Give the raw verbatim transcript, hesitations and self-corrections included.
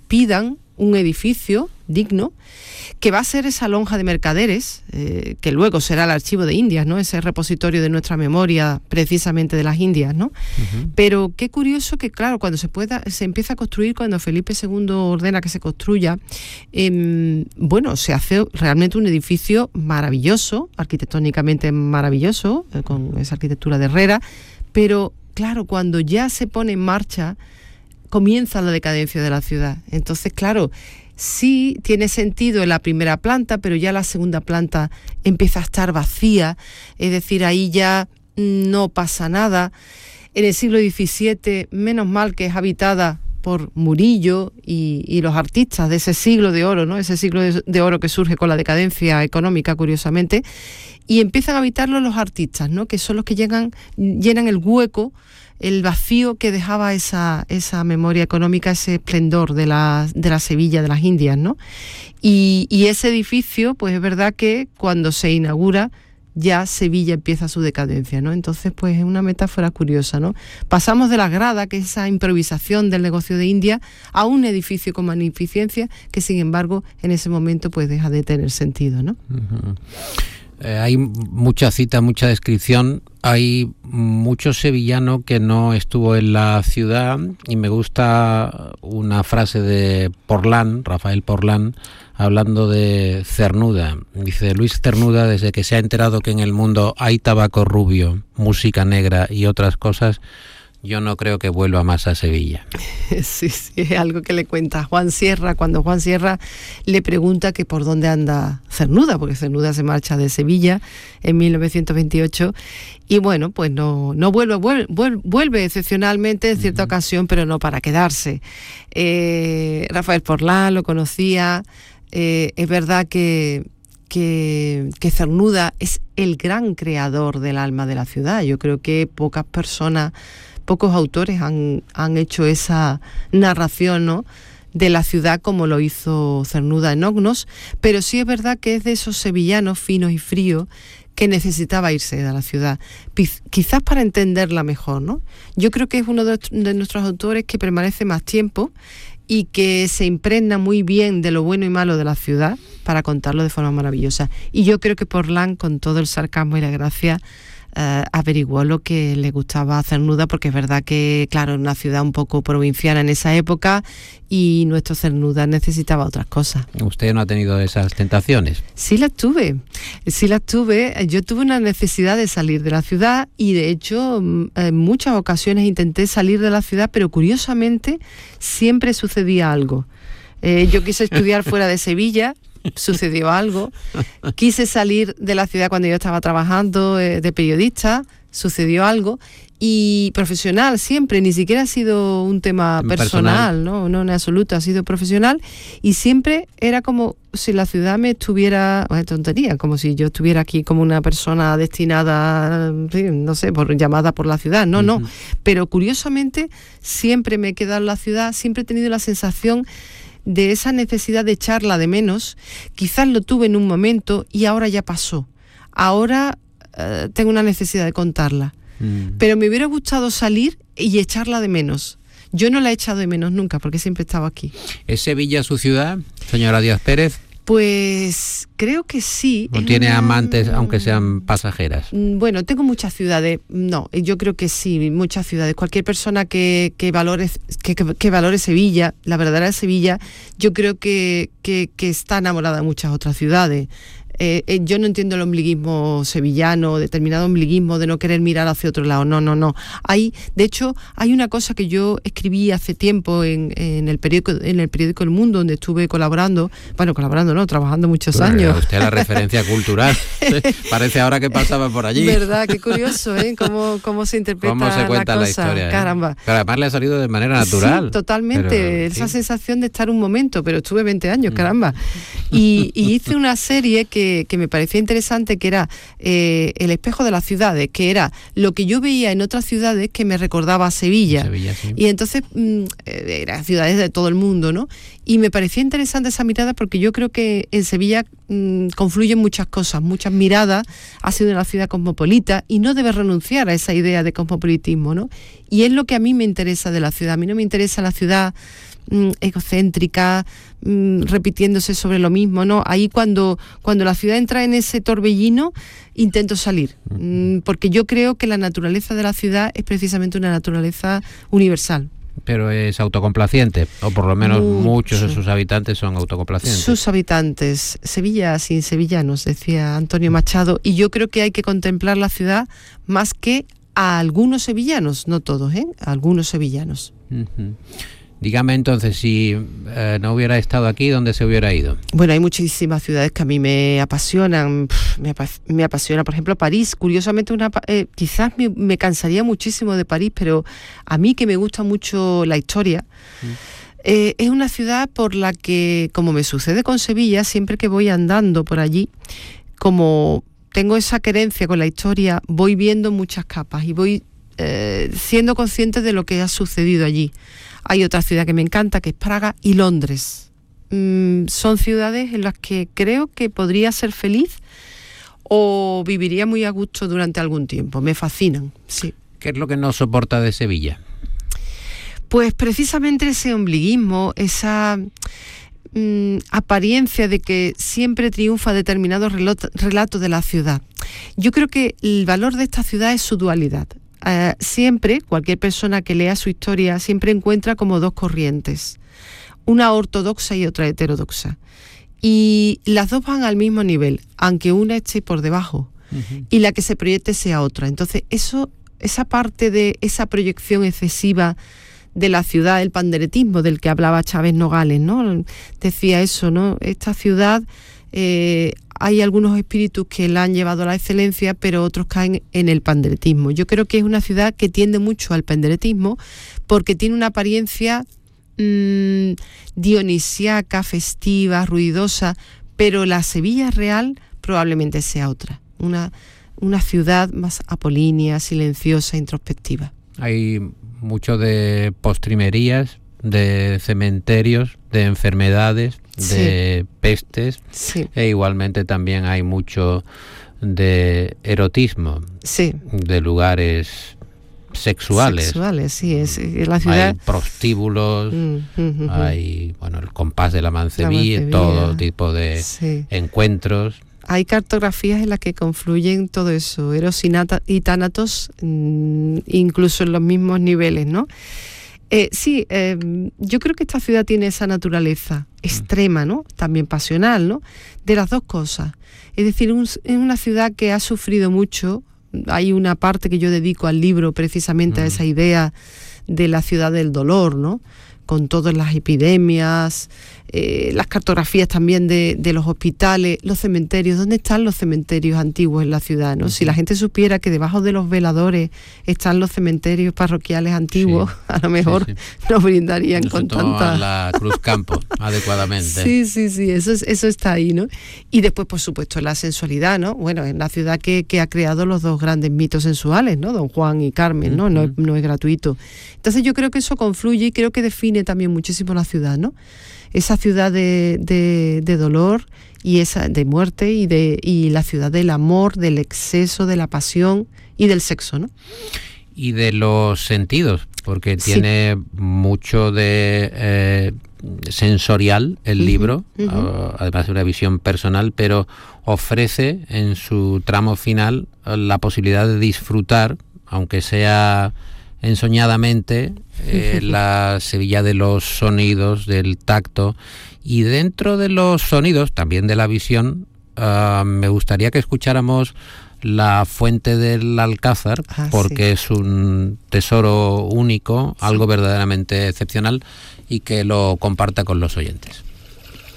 pidan un edificio digno, que va a ser esa lonja de mercaderes, eh, que luego será el archivo de Indias, ¿no? Ese repositorio de nuestra memoria, precisamente de las Indias, ¿no? Uh-huh. Pero qué curioso que, claro, cuando se pueda, se empieza a construir, cuando Felipe segundo ordena que se construya, eh, bueno, se hace realmente un edificio maravilloso, arquitectónicamente maravilloso, eh, con esa arquitectura de Herrera, pero, claro, cuando ya se pone en marcha, comienza la decadencia de la ciudad. Entonces, claro, sí tiene sentido en la primera planta, pero ya la segunda planta empieza a estar vacía, es decir, ahí ya no pasa nada. En el siglo diecisiete, menos mal que es habitada por Murillo y, y los artistas de ese siglo de oro, ¿no? Ese siglo de, de oro que surge con la decadencia económica, curiosamente, y empiezan a habitarlo los artistas, ¿no? Que son los que llegan, llenan el hueco, el vacío que dejaba esa, esa memoria económica, ese esplendor de la, de la Sevilla de las Indias, ¿no? Y, y ese edificio, pues es verdad que cuando se inaugura, ya Sevilla empieza su decadencia, ¿no? Entonces, pues es una metáfora curiosa, ¿no? Pasamos de la grada, que es esa improvisación del negocio de India, a un edificio con magnificencia que, sin embargo, en ese momento, pues deja de tener sentido, ¿no? Uh-huh. Eh, hay mucha cita, mucha descripción. Hay mucho sevillano que no estuvo en la ciudad y me gusta una frase de Porlán, Rafael Porlán, hablando de Cernuda. Dice: Luis Cernuda, desde que se ha enterado que en el mundo hay tabaco rubio, música negra y otras cosas, yo no creo que vuelva más a Sevilla. Sí, sí, es algo que le cuenta Juan Sierra, cuando Juan Sierra le pregunta que por dónde anda Cernuda, porque Cernuda se marcha de Sevilla en mil novecientos veintiocho, y bueno, pues no, no vuelve, vuelve, vuelve excepcionalmente en cierta uh-huh. ocasión, pero no para quedarse. Eh, Rafael Porlán lo conocía, eh, es verdad que Que, que Cernuda es el gran creador del alma de la ciudad. Yo creo que pocas personas, pocos autores han, han hecho esa narración, ¿no?, de la ciudad como lo hizo Cernuda en Ognos, pero sí es verdad que es de esos sevillanos finos y fríos que necesitaba irse de la ciudad, quizás para entenderla mejor, ¿no? Yo creo que es uno de, de nuestros autores que permanece más tiempo y que se impregna muy bien de lo bueno y malo de la ciudad para contarlo de forma maravillosa. Y yo creo que Porlán, con todo el sarcasmo y la gracia, eh, averiguó lo que le gustaba a Cernuda, porque es verdad que, claro, era una ciudad un poco provinciana en esa época y nuestro Cernuda necesitaba otras cosas. ¿Usted no ha tenido esas tentaciones? Sí las tuve, sí las tuve. Yo tuve una necesidad de salir de la ciudad y, de hecho, en muchas ocasiones intenté salir de la ciudad, pero curiosamente siempre sucedía algo. Eh, yo quise estudiar fuera de Sevilla, sucedió algo. Quise salir de la ciudad cuando yo estaba trabajando eh, de periodista, sucedió algo. Y profesional siempre, ni siquiera ha sido un tema personal, personal. ¿no? No, en absoluto, ha sido profesional. Y siempre era como si la ciudad me estuviera, bueno, tontería, como si yo estuviera aquí como una persona destinada, no sé, por llamada por la ciudad. No, uh-huh. no. Pero curiosamente siempre me he quedado en la ciudad, siempre he tenido la sensación de esa necesidad de echarla de menos. Quizás lo tuve en un momento y ahora ya pasó. Ahora uh, tengo una necesidad de contarla. Mm. Pero me hubiera gustado salir y echarla de menos. Yo no la he echado de menos nunca, porque siempre he estado aquí. ¿Es Sevilla su ciudad, señora Díaz Pérez? Pues creo que sí. ¿O tiene una... amantes, aunque sean pasajeras? Bueno, tengo muchas ciudades. No, yo creo que sí, muchas ciudades. Cualquier persona que, que, valore, que, que, que valore Sevilla, la verdadera Sevilla, yo creo que, que, que está enamorada de muchas otras ciudades. Eh, eh, yo no entiendo el ombliguismo sevillano, determinado ombliguismo de no querer mirar hacia otro lado. No, no, no. Hay, de hecho, hay una cosa que yo escribí hace tiempo en, en el periódico, en el periódico El Mundo, donde estuve colaborando, bueno, colaborando no, trabajando muchos bueno, años. Usted la referencia cultural. Parece ahora que pasaba por allí. Verdad, qué curioso, ¿eh? Cómo, cómo se interpreta cómo se cuenta la, la cosa. historia. ¿eh? Caramba. Pero además le ha salido de manera natural. Sí, totalmente. Pero, esa sí. sensación de estar un momento, pero estuve veinte años, caramba. Y, y hice una serie que Que, que me parecía interesante, que era eh, El espejo de las ciudades, que era lo que yo veía en otras ciudades que me recordaba a Sevilla. Sevilla sí. Y entonces mmm, eran ciudades de todo el mundo, ¿no? Y me parecía interesante esa mirada, porque yo creo que en Sevilla mmm, confluyen muchas cosas, muchas miradas. Ha sido una ciudad cosmopolita y no debe renunciar a esa idea de cosmopolitismo, ¿no? Y es lo que a mí me interesa de la ciudad. A mí no me interesa la ciudad mmm, egocéntrica, mmm, repitiéndose sobre lo mismo, ¿no? Ahí cuando, cuando la ciudad entra en ese torbellino, intento salir, mmm, porque yo creo que la naturaleza de la ciudad es precisamente una naturaleza universal. Pero es autocomplaciente, o por lo menos Mucho. muchos de sus habitantes son autocomplacientes. Sus habitantes, Sevilla sin sevillanos, decía Antonio Machado, y yo creo que hay que contemplar la ciudad más que a algunos sevillanos, no todos, ¿eh? A algunos sevillanos. Uh-huh. Dígame entonces, si eh, no hubiera estado aquí, ¿dónde se hubiera ido? Bueno, hay muchísimas ciudades que a mí me apasionan. Pff, me, apa- me apasiona, por ejemplo, París. Curiosamente, una, eh, quizás me, me cansaría muchísimo de París, pero a mí, que me gusta mucho la historia, mm. eh, es una ciudad por la que, como me sucede con Sevilla, siempre que voy andando por allí, como tengo esa querencia con la historia, voy viendo muchas capas y voy eh, siendo consciente de lo que ha sucedido allí. Hay otra ciudad que me encanta, que es Praga y Londres. Mm, son ciudades en las que creo que podría ser feliz o viviría muy a gusto durante algún tiempo. Me fascinan, sí. ¿Qué es lo que no soporta de Sevilla? Pues precisamente ese ombliguismo, esa mm, apariencia de que siempre triunfa determinados relatos relato de la ciudad. Yo creo que el valor de esta ciudad es su dualidad. Uh, siempre, cualquier persona que lea su historia siempre encuentra como dos corrientes, una ortodoxa y otra heterodoxa, y las dos van al mismo nivel, aunque una esté por debajo, uh-huh. y la que se proyecte sea otra. Entonces eso, esa parte de esa proyección excesiva de la ciudad, el panderetismo del que hablaba Chávez Nogales, ¿no? Decía eso, ¿no? Esta ciudad, eh, hay algunos espíritus que la han llevado a la excelencia, pero otros caen en el panderetismo. Yo creo que es una ciudad que tiende mucho al panderetismo porque tiene una apariencia mmm, dionisiaca, festiva, ruidosa, pero la Sevilla real probablemente sea otra, una, una ciudad más apolínea, silenciosa, introspectiva. Hay mucho de postrimerías, de cementerios, de enfermedades, sí. de pestes, sí. e igualmente también hay mucho de erotismo, sí. de lugares sexuales. Sexuales, sí, es, es la ciudad. Hay prostíbulos, mm, mm, mm, hay bueno el compás de la Mancebí, la todo tipo de sí. encuentros. Hay cartografías en las que confluyen todo eso, eros y, nata, y tánatos, mmm, incluso en los mismos niveles, ¿no? Eh, sí, eh, yo creo que esta ciudad tiene esa naturaleza extrema, ¿no? También pasional, ¿no? De las dos cosas. Es decir, un, es una ciudad que ha sufrido mucho. Hay una parte que yo dedico al libro precisamente mm. a esa idea de la ciudad del dolor, ¿no? Con todas las epidemias, eh, las cartografías también de, de los hospitales, los cementerios. ¿Dónde están los cementerios antiguos en la ciudad, no? Uh-huh. Si la gente supiera que debajo de los veladores están los cementerios parroquiales antiguos, sí. a lo mejor sí, sí. nos brindarían nos con tanta... la Cruz Campo adecuadamente. Sí, sí, sí, eso, es, eso está ahí, ¿no? Y después, por supuesto, la sensualidad, ¿no? Bueno, es la ciudad que, que ha creado los dos grandes mitos sensuales, ¿no? Don Juan y Carmen, ¿no? Uh-huh. No, es, no es gratuito. Entonces yo creo que eso confluye y creo que define también muchísimo la ciudad, ¿no? Esa ciudad de, de, de dolor y esa de muerte y de y la ciudad del amor, del exceso, de la pasión y del sexo, ¿no? Y de los sentidos, porque sí. tiene mucho de eh, sensorial el uh-huh, libro, uh-huh. además de una visión personal, pero ofrece en su tramo final la posibilidad de disfrutar, aunque sea ensoñadamente, eh, la Sevilla de los sonidos, del tacto, y dentro de los sonidos, también de la visión, uh, me gustaría que escucháramos la Fuente del Alcázar, ah, porque sí. es un tesoro único, sí. algo verdaderamente excepcional, y que lo comparta con los oyentes.